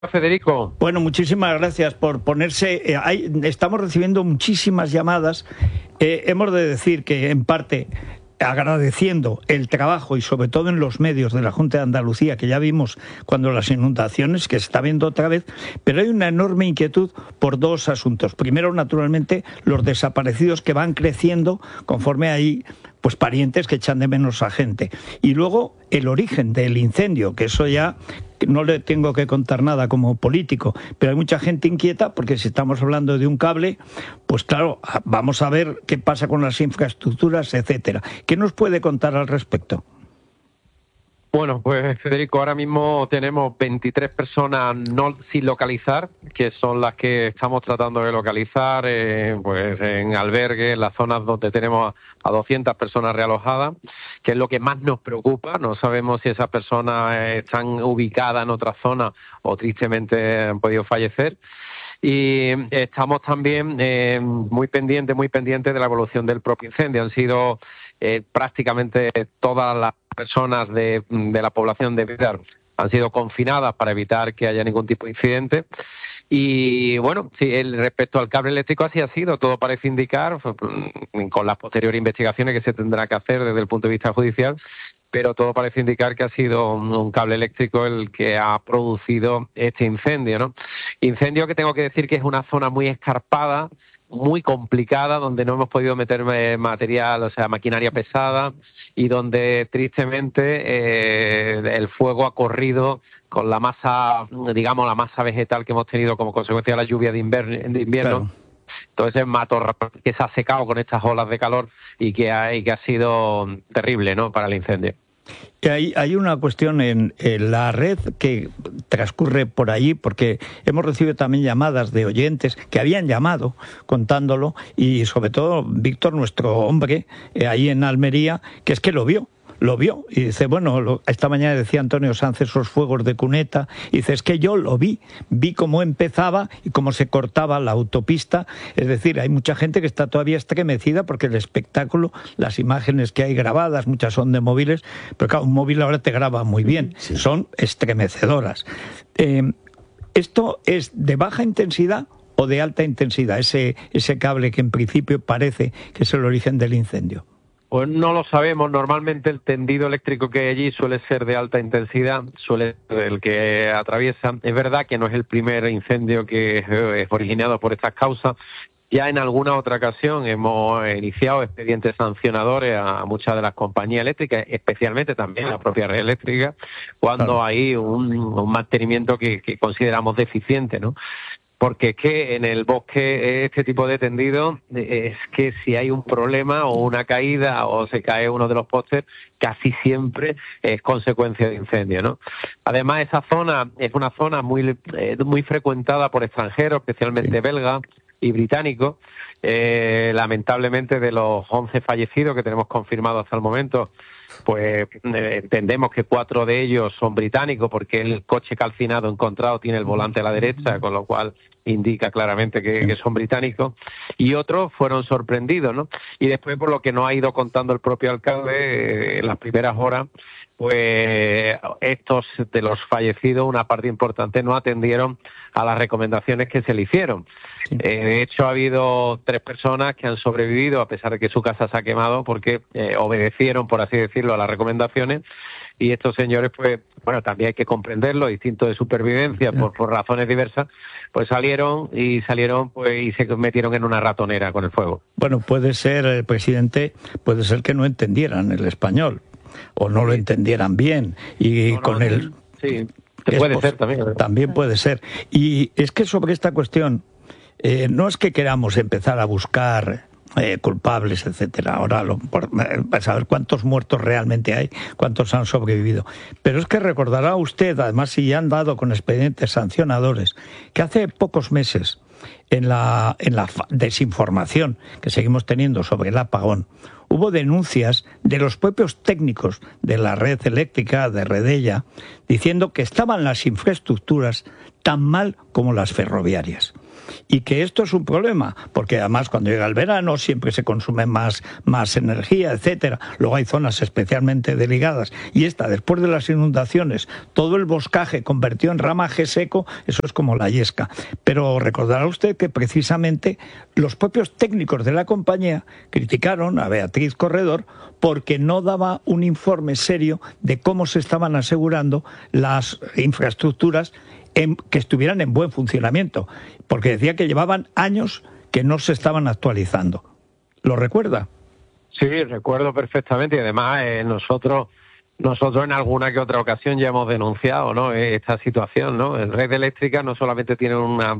Federico. Bueno, muchísimas gracias por ponerse. Estamos recibiendo muchísimas llamadas. Hemos de decir que, en parte, agradeciendo el trabajo y sobre todo en los medios de la Junta de Andalucía, que ya vimos cuando las inundaciones, que se está viendo otra vez, pero hay una enorme inquietud por dos asuntos. Primero, naturalmente, los desaparecidos que van creciendo conforme hay pues parientes que echan de menos a gente. Y luego el origen del incendio, que eso ya no le tengo que contar nada como político, pero hay mucha gente inquieta porque si estamos hablando de un cable, pues claro, vamos a ver qué pasa con las infraestructuras, etcétera. ¿Qué nos puede contar al respecto? Bueno, pues Federico, ahora mismo tenemos 23 personas no sin localizar, que son las que estamos tratando de localizar, pues en albergues, en las zonas donde tenemos a 200 personas realojadas, que es lo que más nos preocupa. No sabemos si esas personas están ubicadas en otras zonas o tristemente han podido fallecer. Y estamos también muy pendientes de la evolución del propio incendio. Han sido prácticamente todas las personas de la población de Béjar han sido confinadas para evitar que haya ningún tipo de incidente. Y bueno, sí, respecto al cable eléctrico así ha sido, todo parece indicar, con las posteriores investigaciones que se tendrá que hacer desde el punto de vista judicial, pero todo parece indicar que ha sido un cable eléctrico el que ha producido este incendio, ¿no? Incendio que tengo que decir que es una zona muy escarpada, muy complicada, donde no hemos podido meter material, o sea, maquinaria pesada, y donde tristemente el fuego ha corrido con la masa, digamos, la masa vegetal que hemos tenido como consecuencia de la lluvia de invierno. Claro. Entonces, matorral que se ha secado con estas olas de calor y que ha sido terrible, ¿no?, para el incendio. Hay una cuestión en la red que transcurre por allí, porque hemos recibido también llamadas de oyentes que habían llamado contándolo, y sobre todo Víctor, nuestro hombre, ahí en Almería, que es que lo vio, y dice, bueno, esta mañana decía Antonio Sanz esos fuegos de cuneta, y dice, es que yo lo vi cómo empezaba y cómo se cortaba la autopista. Es decir, hay mucha gente que está todavía estremecida porque el espectáculo, las imágenes que hay grabadas, muchas son de móviles, pero claro, un móvil ahora te graba muy bien, sí. Son estremecedoras. ¿Esto es de baja intensidad o de alta intensidad, ese cable que en principio parece que es el origen del incendio? Pues no lo sabemos. Normalmente el tendido eléctrico que hay allí suele ser de alta intensidad, suele ser el que atraviesa. Es verdad que no es el primer incendio que es originado por estas causas. Ya en alguna otra ocasión hemos iniciado expedientes sancionadores a muchas de las compañías eléctricas, especialmente también a la propia red eléctrica, cuando hay un mantenimiento que consideramos deficiente, ¿no? Porque es que en el bosque este tipo de tendido es que si hay un problema o una caída o se cae uno de los postes, casi siempre es consecuencia de incendio, ¿no? Además, esa zona es una zona muy frecuentada por extranjeros, especialmente belgas y británicos. Lamentablemente, de los 11 fallecidos que tenemos confirmados hasta el momento, pues entendemos que 4 de ellos son británicos, porque el coche calcinado encontrado tiene el volante a la derecha, con lo cual indica claramente que son británicos, y otros fueron sorprendidos, ¿no? Y después, por lo que nos ha ido contando el propio alcalde en las primeras horas, pues estos de los fallecidos, una parte importante, no atendieron a las recomendaciones que se le hicieron. De hecho, ha habido 3 personas que han sobrevivido a pesar de que su casa se ha quemado porque obedecieron, por así decirlo, a las recomendaciones. Y estos señores, pues, bueno, también hay que comprenderlo, instinto de supervivencia por razones diversas, pues salieron y se metieron en una ratonera con el fuego. Bueno, puede ser, presidente, puede ser que no entendieran el español o no lo entendieran bien y con él. Sí, puede ser también. También puede ser. Y es que sobre esta cuestión, no es que queramos empezar a buscar culpables, etcétera. Ahora para saber cuántos muertos realmente hay, cuántos han sobrevivido. Pero es que recordará usted, además si ya han dado con expedientes sancionadores, que hace pocos meses, en la desinformación que seguimos teniendo sobre el apagón, hubo denuncias de los propios técnicos de la red eléctrica de Redella diciendo que estaban las infraestructuras tan mal como las ferroviarias. y que esto es un problema, porque además cuando llega el verano siempre se consume más energía, etcétera. Luego hay zonas especialmente delicadas, y después de las inundaciones, todo el boscaje convertido en ramaje seco, eso es como la yesca. Pero recordará usted que precisamente los propios técnicos de la compañía criticaron a Beatriz Corredor porque no daba un informe serio de cómo se estaban asegurando las infraestructuras que estuvieran en buen funcionamiento, porque decía que llevaban años que no se estaban actualizando. ¿Lo recuerda? Sí, recuerdo perfectamente, y además nosotros en alguna que otra ocasión ya hemos denunciado, ¿no?, esta situación, ¿no? En Red Eléctrica no solamente tiene una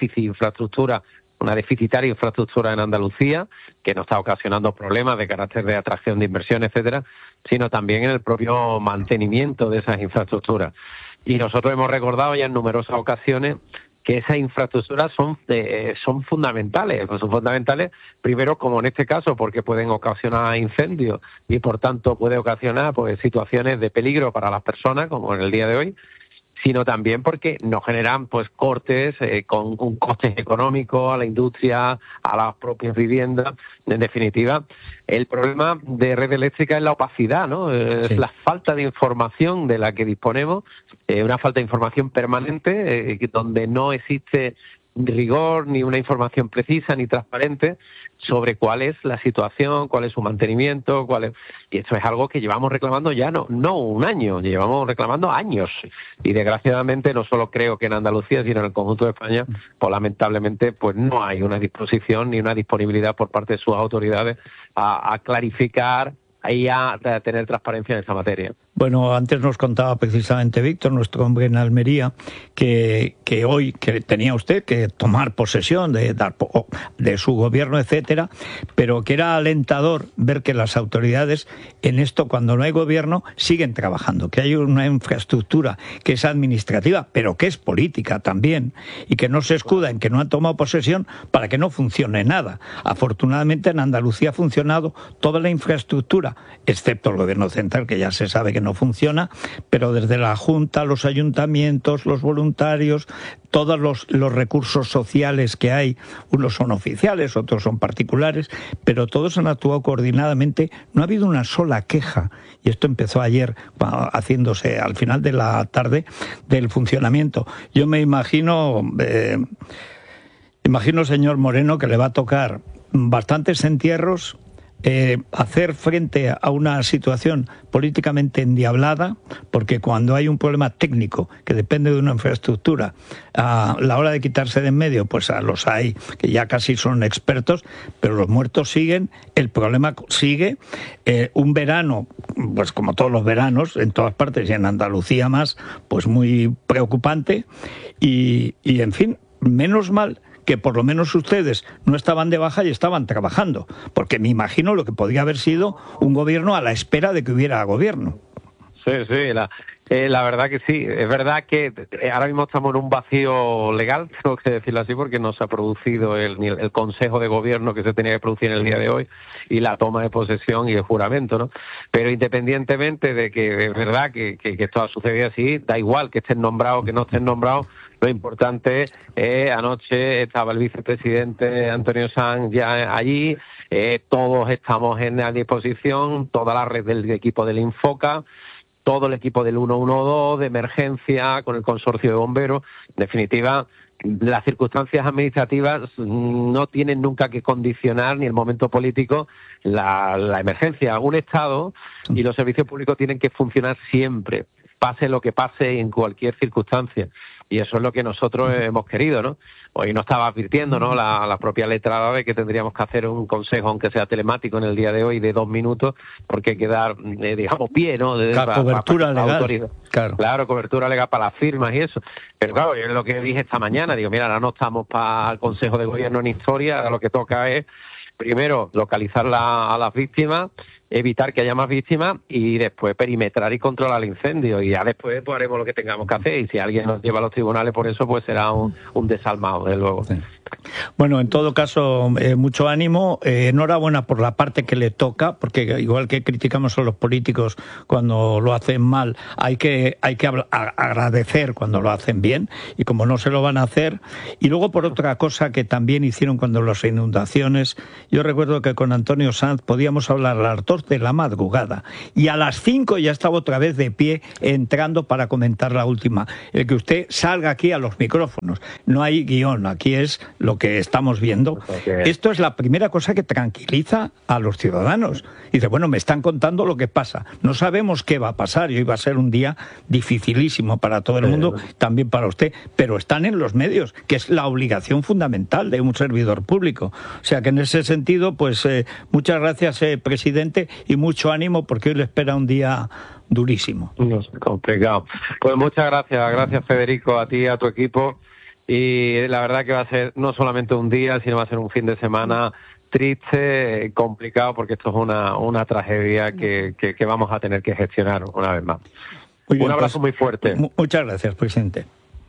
deficitaria infraestructura en Andalucía, que nos está ocasionando problemas de carácter de atracción de inversión, etcétera, sino también en el propio mantenimiento de esas infraestructuras. Y nosotros hemos recordado ya en numerosas ocasiones que esas infraestructuras son fundamentales. Pues son fundamentales, primero, como en este caso, porque pueden ocasionar incendios y, por tanto, puede ocasionar situaciones de peligro para las personas, como en el día de hoy, sino también porque nos generan cortes con un coste económico a la industria, a las propias viviendas. En definitiva, el problema de Red Eléctrica es la opacidad, ¿no? Es la falta de información de la que disponemos, una falta de información permanente, donde no existe rigor ni una información precisa ni transparente sobre cuál es la situación, cuál es su mantenimiento, y esto es algo que llevamos reclamando ya no un año, llevamos reclamando años, y desgraciadamente no solo creo que en Andalucía sino en el conjunto de España, lamentablemente no hay una disposición ni una disponibilidad por parte de sus autoridades a clarificar y a tener transparencia en esta materia. Bueno, antes nos contaba precisamente Víctor, nuestro hombre en Almería, que hoy que tenía usted que tomar posesión de su gobierno, etcétera, pero que era alentador ver que las autoridades en esto, cuando no hay gobierno, siguen trabajando, que hay una infraestructura que es administrativa, pero que es política también, y que no se escuda en que no han tomado posesión para que no funcione nada. Afortunadamente en Andalucía ha funcionado toda la infraestructura, excepto el gobierno central, que ya se sabe que no funciona, pero desde la Junta, los ayuntamientos, los voluntarios, todos los recursos sociales que hay, unos son oficiales, otros son particulares, pero todos han actuado coordinadamente. No ha habido una sola queja, y esto empezó ayer haciéndose al final de la tarde del funcionamiento. Yo me imagino, señor Moreno, que le va a tocar bastantes entierros, hacer frente a una situación políticamente endiablada, porque cuando hay un problema técnico que depende de una infraestructura, a la hora de quitarse de en medio, los hay que ya casi son expertos, pero los muertos siguen, el problema sigue, un verano, como todos los veranos, en todas partes y en Andalucía más, muy preocupante, y en fin, menos mal que por lo menos ustedes no estaban de baja y estaban trabajando, porque me imagino lo que podría haber sido un gobierno a la espera de que hubiera gobierno. Sí, la verdad que sí. Es verdad que ahora mismo estamos en un vacío legal, tengo que decirlo así, porque no se ha producido el Consejo de Gobierno que se tenía que producir en el día de hoy, y la toma de posesión y el juramento, ¿no? Pero independientemente de que es verdad que esto ha sucedido así, da igual que estén nombrados o que no estén nombrados. Lo importante es, anoche estaba el vicepresidente Antonio Sanz ya allí, todos estamos en la disposición, toda la red del equipo del Infoca, todo el equipo del 112 de emergencia con el consorcio de bomberos. En definitiva, las circunstancias administrativas no tienen nunca que condicionar, ni el momento político, la emergencia. Un Estado y los servicios públicos tienen que funcionar siempre, pase lo que pase en cualquier circunstancia. Y eso es lo que nosotros hemos querido, ¿no? Hoy nos estaba advirtiendo, ¿no?, la propia letrada de que tendríamos que hacer un consejo, aunque sea telemático, en el día de hoy, de 2 minutos, porque hay que dar, pie, ¿no? Cobertura legal. Claro, cobertura legal para las firmas y eso. Pero claro, yo es lo que dije esta mañana, mira, ahora no estamos para el Consejo de Gobierno en historia, ahora lo que toca es, primero, localizar a las víctimas, evitar que haya más víctimas y después perimetrar y controlar el incendio. Y ya después pues haremos lo que tengamos que hacer. Y si alguien nos lleva a los tribunales por eso, pues será un desalmado, desde luego. Sí. Bueno, en todo caso, mucho ánimo. Enhorabuena por la parte que le toca, porque igual que criticamos a los políticos cuando lo hacen mal, hay que agradecer cuando lo hacen bien, y como no se lo van a hacer. Y luego por otra cosa que también hicieron cuando las inundaciones, yo recuerdo que con Antonio Sanz podíamos hablar a las 2 de la madrugada y a las 5 ya estaba otra vez de pie entrando para comentar la última. El que usted salga aquí a los micrófonos, no hay guión, aquí es lo que estamos viendo. Esto es la primera cosa que tranquiliza a los ciudadanos. Dice, bueno, me están contando lo que pasa. No sabemos qué va a pasar y hoy va a ser un día dificilísimo para todo el mundo, también para usted, pero están en los medios, que es la obligación fundamental de un servidor público. O sea que en ese sentido, pues muchas gracias, presidente, y mucho ánimo porque hoy le espera un día durísimo. No es complicado. Pues muchas gracias Federico, a ti y a tu equipo. Y la verdad que va a ser no solamente un día, sino va a ser un fin de semana triste, complicado, porque esto es una tragedia que vamos a tener que gestionar una vez más. Bien, un abrazo pues, muy fuerte. Muchas gracias, presidente.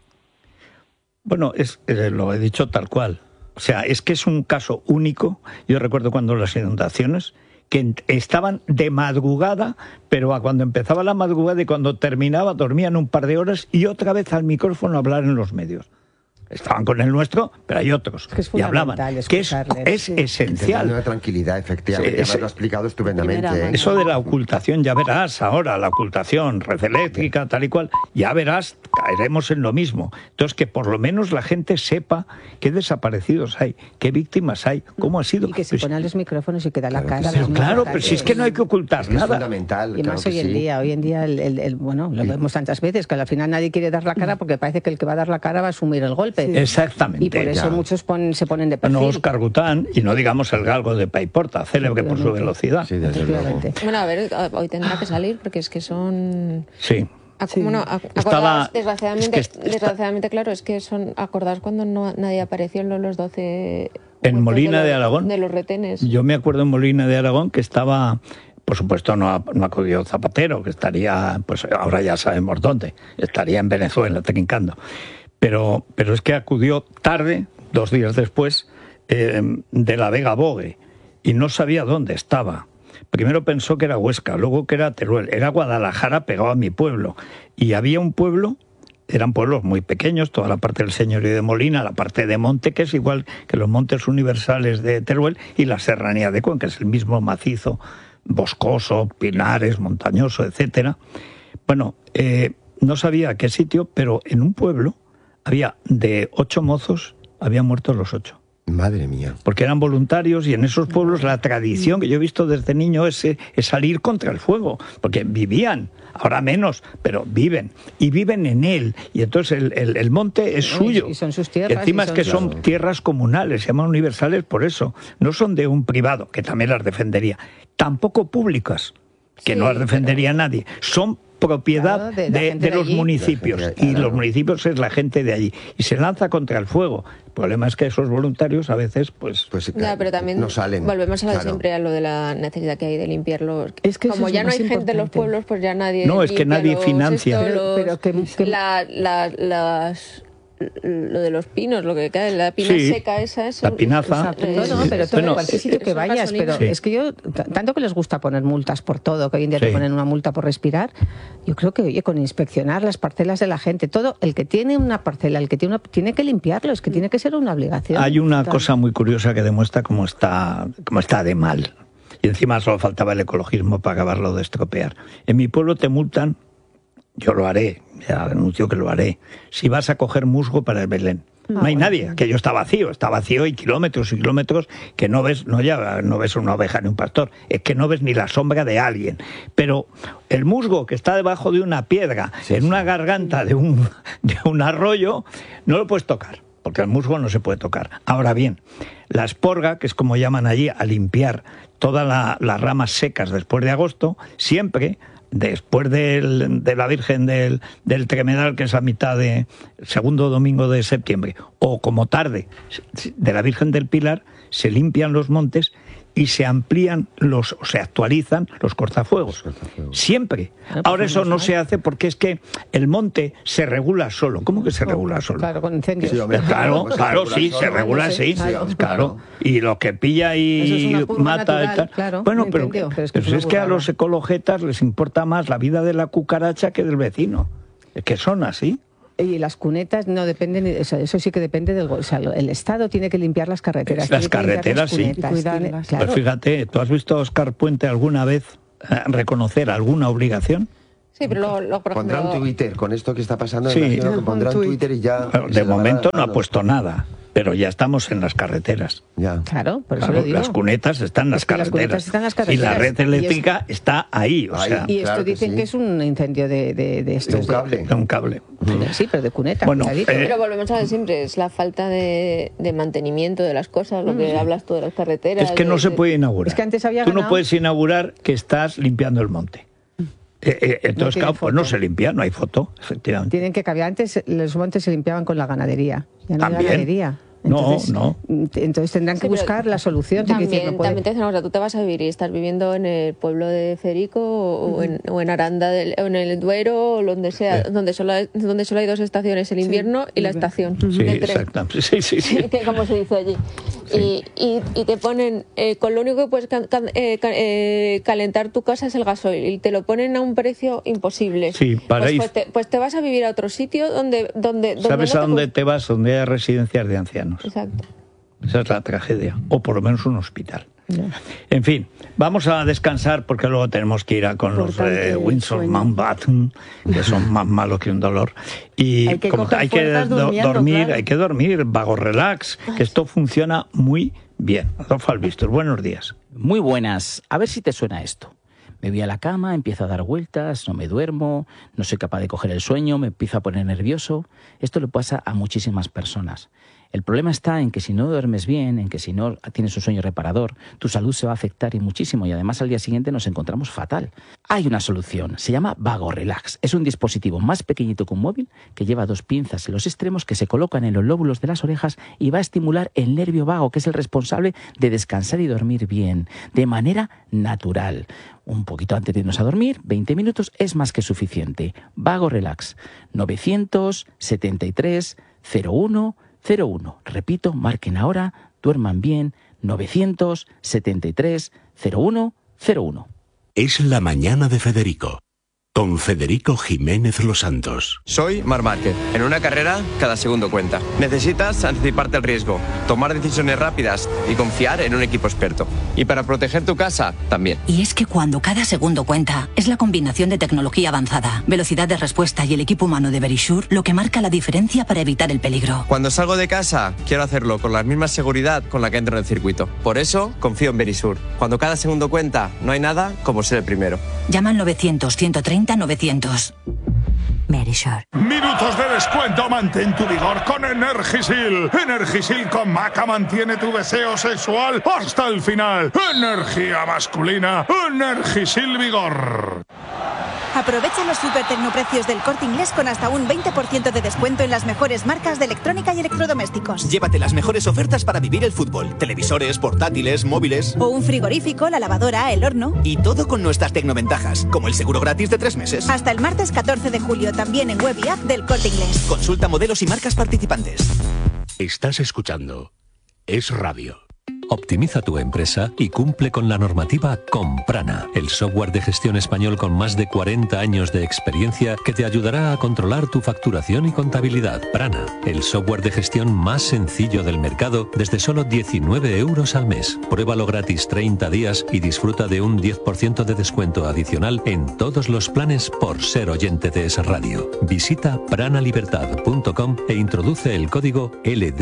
Bueno, lo he dicho tal cual. O sea, es que es un caso único. Yo recuerdo cuando las inundaciones, que estaban de madrugada, pero a cuando empezaba la madrugada y cuando terminaba dormían un par de horas y otra vez al micrófono a hablar en los medios. Estaban con el nuestro, pero hay otros. Es que es y hablaban. Que es esencial. Una tranquilidad, efectivamente. Sí, lo ha explicado estupendamente. Eso de la ocultación, ya verás ahora, la ocultación, red eléctrica, tal y cual, ya verás, caeremos en lo mismo. Entonces, que por lo menos la gente sepa qué desaparecidos hay, qué víctimas hay, cómo ha sido. Y que se ponen los micrófonos y que da la cara. Claro, pero si es que no hay que ocultar nada. Es fundamental. Y más hoy en día, bueno, lo vemos tantas veces, que al final nadie quiere dar la cara porque parece que el que va a dar la cara va a asumir el golpe. Sí. Exactamente. Y por eso muchos se ponen de perfil. No, Óscar Gután, y no digamos el galgo de Paiporta, célebre por su velocidad. Sí, desde luego. Bueno, a ver, hoy tendrá que salir porque es que son... Sí. Bueno, acordados, desgraciadamente, claro, es que son acordados cuando nadie apareció en los 12... En Molina de Aragón. De los retenes. Yo me acuerdo en Molina de Aragón que estaba... Por supuesto no acudió Zapatero, que estaría, pues ahora ya sabemos dónde, estaría en Venezuela trincando. Pero es que acudió tarde, 2 días después, de la Vega Bogue, y no sabía dónde estaba. Primero pensó que era Huesca, luego que era Teruel, era Guadalajara pegado a mi pueblo. Y había un pueblo, eran pueblos muy pequeños, toda la parte del Señorío de Molina, la parte de monte, que es igual que los montes universales de Teruel, y la serranía de Cuenca, que es el mismo macizo, boscoso, pinares, montañoso, etcétera. Bueno, no sabía a qué sitio, pero en un pueblo había de 8 mozos, habían muerto los 8. Madre mía. Porque eran voluntarios y en esos pueblos la tradición que yo he visto desde niño es salir contra el fuego, porque vivían, ahora menos, pero viven, y viven en él, y entonces el monte es suyo. Y son sus tierras. Encima es que son tierras comunales, se llaman universales por eso, no son de un privado, que también las defendería, tampoco públicas, que no las defendería nadie, son propiedad de los municipios, y los municipios es la gente de allí, y se lanza contra el fuego. El problema es que esos voluntarios a veces pues pero también no salen. Volvemos a siempre a lo de la necesidad que hay de limpiarlo. Es que como ya no hay gente en los pueblos, pues ya nadie no, es que nadie financia. Lo de los pinos, lo que cae, la pina seca esa. La pinaza. Pero todo, en cualquier sitio que vayas. Pero es que yo, tanto que les gusta poner multas por todo, que hoy en día te ponen una multa por respirar, yo creo que, oye, con inspeccionar las parcelas de la gente, todo, el que tiene una parcela, el que tiene que limpiarlo, es que tiene que ser una obligación. Hay una cosa muy curiosa que demuestra cómo está de mal. Y encima solo faltaba el ecologismo para acabarlo de estropear. En mi pueblo te multan, yo lo haré, ya anuncio que lo haré, si vas a coger musgo para el Belén. No hay nadie, aquello está vacío y kilómetros y kilómetros que no ves una oveja ni un pastor, es que no ves ni la sombra de alguien. Pero el musgo que está debajo de una piedra, en una garganta de un arroyo, no lo puedes tocar, porque el musgo no se puede tocar. Ahora bien, la esporga, que es como llaman allí, a limpiar todas las ramas secas después de agosto, siempre después de la Virgen del Tremedal, que es a mitad de segundo domingo de septiembre, o como tarde de la Virgen del Pilar, se limpian los montes y se amplían o se actualizan los cortafuegos. Siempre. Ahora eso no se hace porque es que el monte se regula solo. ¿Cómo que se regula solo? Claro, con incendios. Claro, sí, se regula así. Claro. Y lo que pilla y mata natural, y tal. Claro, bueno, pero es que a los ecologetas les importa más la vida de la cucaracha que del vecino. Es que son así. Y las cunetas no dependen, eso sí que depende del... O sea, el Estado tiene que limpiar las carreteras. Las carreteras, sí. Claro. Pues fíjate, ¿tú has visto a Óscar Puente alguna vez reconocer alguna obligación? Sí, pero por pondrá ejemplo... un Twitter con esto que está pasando. Sí. Imagino que pondrá un Twitter y ya... De momento no ha puesto nada. Pero ya estamos en las carreteras. Ya. Claro, por eso lo digo. Las cunetas están en las carreteras. Y la red eléctrica está ahí. O sea, y esto dicen que es un incendio de estos. De un cable. Sí, pero de cuneta. Bueno, pero volvemos a ver siempre, es la falta de mantenimiento de las cosas, lo que hablas tú de las carreteras. Es que no se puede inaugurar. Es que antes había Tú no puedes inaugurar que estás limpiando el monte. Entonces, claro, pues no se limpia, no hay foto, efectivamente. Tienen que cambiar. Antes los montes se limpiaban con la ganadería. Ya no hay ganadería. Entonces, entonces tendrán que buscar la solución. También te dicen una cosa, tú te vas a vivir y estás viviendo en el pueblo de Federico o en Aranda o en el Duero o donde sea, donde solo hay 2 estaciones, el invierno y la estación. Sí, exactamente. Sí. Como se dice allí. Sí. Y te ponen, con lo único que puedes calentar tu casa es el gasoil y te lo ponen a un precio imposible. Sí, pues te vas a vivir a otro sitio donde ¿sabes a dónde te vas? Donde hay residencias de ancianos. Exacto. Esa es la tragedia. O por lo menos un hospital. En fin, vamos a descansar porque luego tenemos que ir con los Windsor Mountbatten, que son más malos que un dolor. Y hay que dormir, vago relax, que esto funciona muy bien. Adolfo Albistur, buenos días. Muy buenas. A ver si te suena esto. Me voy a la cama, empiezo a dar vueltas, no me duermo, no soy capaz de coger el sueño, me empiezo a poner nervioso. Esto le pasa a muchísimas personas. El problema está en que si no duermes bien, en que si no tienes un sueño reparador, tu salud se va a afectar y muchísimo, y además al día siguiente nos encontramos fatal. Hay una solución, se llama Vago Relax. Es un dispositivo más pequeñito que un móvil que lleva 2 pinzas en los extremos que se colocan en los lóbulos de las orejas y va a estimular el nervio vago, que es el responsable de descansar y dormir bien, de manera natural. Un poquito antes de irnos a dormir, 20 minutos es más que suficiente. Vago Relax, 973 01 01. Repito, marquen ahora, duerman bien, 973 01 01. Es la mañana de Federico, con Federico Jiménez Los Santos. Soy Marc Márquez. En una carrera, cada segundo cuenta. Necesitas anticiparte al riesgo, tomar decisiones rápidas y confiar en un equipo experto. Y para proteger tu casa, también. Y es que cuando cada segundo cuenta, es la combinación de tecnología avanzada, velocidad de respuesta y el equipo humano de Verisure lo que marca la diferencia para evitar el peligro. Cuando salgo de casa, quiero hacerlo con la misma seguridad con la que entro en el circuito. Por eso, confío en Verisure. Cuando cada segundo cuenta, no hay nada como ser el primero. Llama al 900-130-900. Verisure. Minutos de descuento, mantén tu vigor con Energisil. Energisil con maca mantiene tu deseo sexual hasta el final. Energía masculina, Energisil Vigor. Aprovecha los super tecnoprecios del Corte Inglés con hasta un 20% de descuento en las mejores marcas de electrónica y electrodomésticos. Llévate las mejores ofertas para vivir el fútbol. Televisores, portátiles, móviles. O un frigorífico, la lavadora, el horno. Y todo con nuestras tecnoventajas, como el seguro gratis de 3 meses. Hasta el martes 14 de julio, también en web y app del Corte Inglés. Consulta modelos y marcas participantes. Estás escuchando Es Radio. Optimiza tu empresa y cumple con la normativa con Prana, el software de gestión español con más de 40 años de experiencia que te ayudará a controlar tu facturación y contabilidad. Prana, el software de gestión más sencillo del mercado desde solo 19 euros al mes. Pruébalo gratis 30 días y disfruta de un 10% de descuento adicional en todos los planes por ser oyente de Es Radio. Visita pranalibertad.com e introduce el código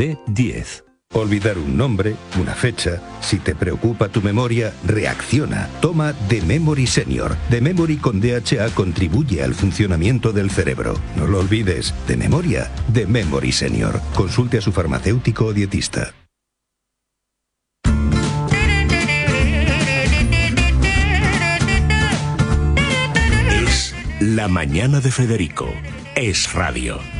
LD10. Olvidar un nombre, una fecha. Si te preocupa tu memoria, reacciona. Toma The Memory Senior. The Memory con DHA contribuye al funcionamiento del cerebro. No lo olvides. De memoria, The Memory Senior. Consulte a su farmacéutico o dietista. Es la mañana de Federico. Es Radio.